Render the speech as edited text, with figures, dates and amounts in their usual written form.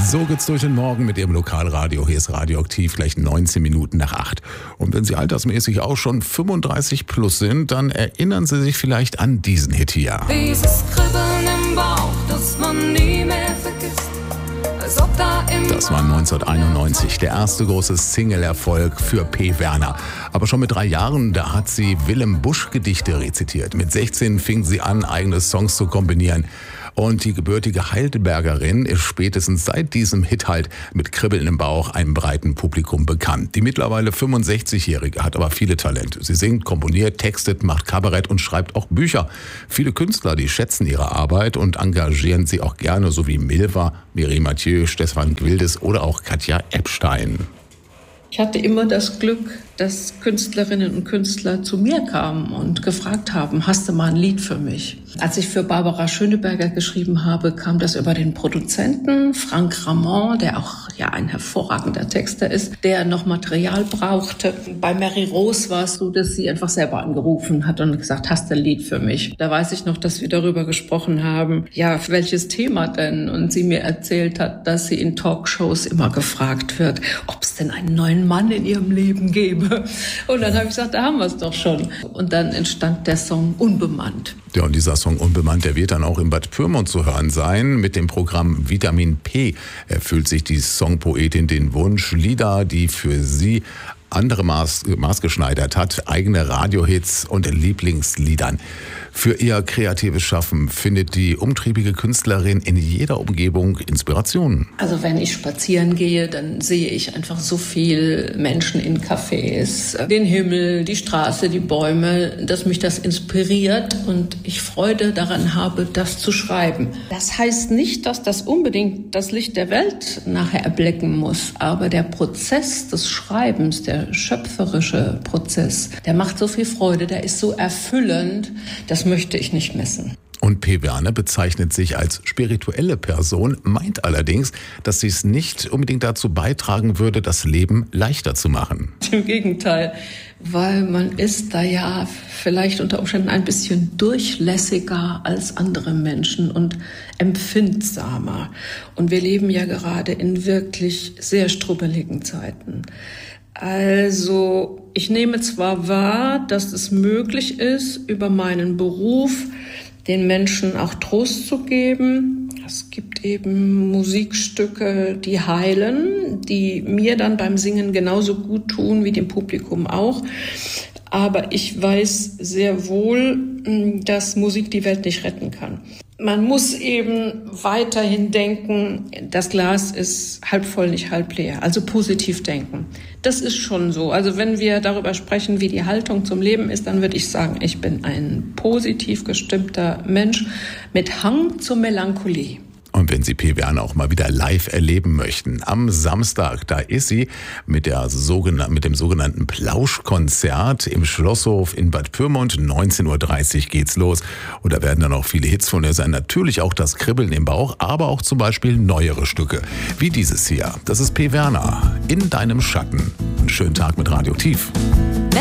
So geht's durch den Morgen mit Ihrem Lokalradio. Hier ist Radioaktiv, gleich 19 Minuten nach 8. Und wenn Sie altersmäßig auch schon 35 plus sind, dann erinnern Sie sich vielleicht an diesen Hit hier. Dieses Kribbeln im Bauch, das man nie mehr vergisst. Als ob da das war 1991 der erste große Single-Erfolg für P. Werner. Aber schon mit 3 Jahren, da hat sie Willem Busch Gedichte rezitiert. Mit 16 fing sie an, eigene Songs zu kombinieren. Und die gebürtige Heidelbergerin ist spätestens seit diesem Hit halt mit Kribbeln im Bauch einem breiten Publikum bekannt. Die mittlerweile 65-Jährige hat aber viele Talente. Sie singt, komponiert, textet, macht Kabarett und schreibt auch Bücher. Viele Künstler, die schätzen ihre Arbeit und engagieren sie auch gerne, so wie Milva, Mireille Mathieu, Stefan Gwildes oder auch Katja Epstein. Ich hatte immer das Glück, dass Künstlerinnen und Künstler zu mir kamen und gefragt haben, hast du mal ein Lied für mich? Als ich für Barbara Schöneberger geschrieben habe, kam das über den Produzenten Frank Ramon, der auch ein hervorragender Texter ist, der noch Material brauchte. Bei Mary Rose war es so, dass sie einfach selber angerufen hat und gesagt, hast du ein Lied für mich? Da weiß ich noch, dass wir darüber gesprochen haben, für welches Thema denn? Und sie mir erzählt hat, dass sie in Talkshows immer gefragt wird, ob es denn einen neuen Mann in ihrem Leben gäbe. Und dann habe ich gesagt, da haben wir es doch schon. Und dann entstand der Song Unbemannt. Ja, und dieser Song Unbemannt, der wird dann auch in Bad Pyrmont zu hören sein. Mit dem Programm Vitamin P erfüllt sich die Songpoetin den Wunsch, Lieder, die für sie andere maßgeschneidert hat, eigene Radiohits und Lieblingsliedern. Für ihr kreatives Schaffen findet die umtriebige Künstlerin in jeder Umgebung Inspiration. Also wenn ich spazieren gehe, dann sehe ich einfach so viel Menschen in Cafés, den Himmel, die Straße, die Bäume, dass mich das inspiriert und ich Freude daran habe, das zu schreiben. Das heißt nicht, dass das unbedingt das Licht der Welt nachher erblicken muss, aber der Prozess des Schreibens, der schöpferische Prozess, der macht so viel Freude, der ist so erfüllend, das möchte ich nicht missen. Und P. Werner bezeichnet sich als spirituelle Person, meint allerdings, dass sie es nicht unbedingt dazu beitragen würde, das Leben leichter zu machen. Im Gegenteil, weil man ist da vielleicht unter Umständen ein bisschen durchlässiger als andere Menschen und empfindsamer. Und wir leben ja gerade in wirklich sehr strubbeligen Zeiten. Also, ich nehme zwar wahr, dass es möglich ist, über meinen Beruf den Menschen auch Trost zu geben. Es gibt eben Musikstücke, die heilen, die mir dann beim Singen genauso gut tun wie dem Publikum auch. Aber ich weiß sehr wohl, dass Musik die Welt nicht retten kann. Man muss eben weiterhin denken, das Glas ist halb voll, nicht halb leer. Also positiv denken. Das ist schon so. Also wenn wir darüber sprechen, wie die Haltung zum Leben ist, dann würde ich sagen, ich bin ein positiv gestimmter Mensch mit Hang zur Melancholie. Und wenn Sie P. Werner auch mal wieder live erleben möchten, am Samstag, da ist sie mit dem sogenannten Plauschkonzert im Schlosshof in Bad Pyrmont. 19:30 Uhr geht's los. Und da werden dann auch viele Hits von ihr sein. Natürlich auch das Kribbeln im Bauch, aber auch zum Beispiel neuere Stücke, wie dieses hier. Das ist P. Werner, in deinem Schatten. Einen schönen Tag mit Radioaktiv.